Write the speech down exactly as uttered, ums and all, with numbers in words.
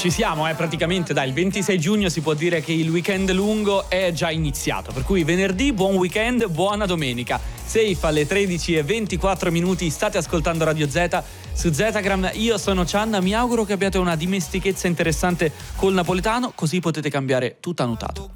ci siamo, eh, praticamente, dai, il ventisei giugno si può dire che il weekend lungo è già iniziato, per cui venerdì buon weekend, buona domenica. Safe alle tredici e ventiquattro minuti, state ascoltando Radio Z su Zetagram. Io sono Chan, mi auguro che abbiate una dimestichezza interessante col napoletano, così potete cambiare tutto annotato.